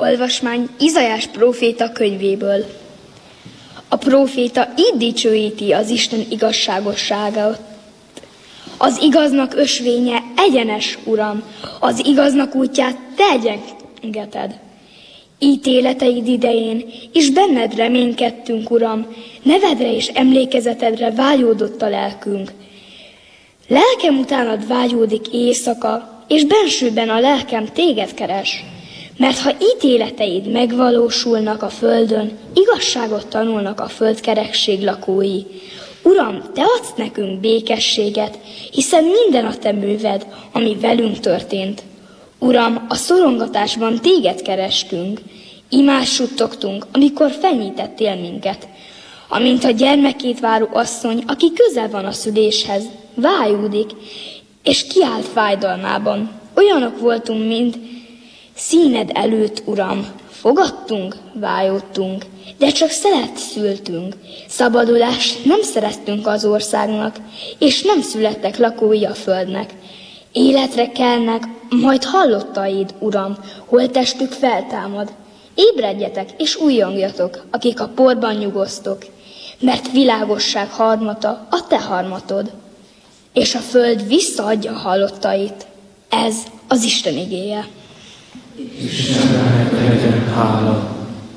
Olvasmány Izaiás próféta könyvéből. A próféta így dicsőíti az Isten igazságosságát. Az igaznak ösvénye egyenes, Uram, az igaznak útját te egyengeted. Ítéleteid idején is benned reménykedtünk, Uram, nevedre és emlékezetedre vágyódott a lelkünk. Lelkem utánad vágyódik éjszaka, és bensőben a lelkem téged keres. Mert ha ítéleteid megvalósulnak a földön, igazságot tanulnak a földkerekség lakói. Uram, te adsz nekünk békességet, hiszen minden a te műved, ami velünk történt. Uram, a szorongatásban téged kerestünk, imást suttogtunk, amikor fenyítettél minket. Amint a gyermekét váró asszony, aki közel van a szüléshez, vájúdik, és kiált fájdalmában. Olyanok voltunk, mint színed előtt, Uram. Fogadtunk, vájódtunk, de csak szelet szültünk. Szabadulást nem szereztünk az országnak, és nem születtek lakói a földnek. Életre kelnek, majd hallottaid, Uram, holttestük feltámad. Ébredjetek és újjongjatok, akik a porban nyugosztok, mert világosság harmata a te harmatod, és a föld visszaadja a halottait. Ez az Isten igéje. Istennek legyen hála.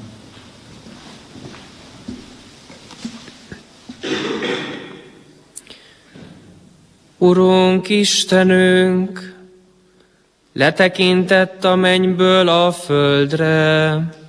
Urunk Istenünk, letekintett a mennyből a földre,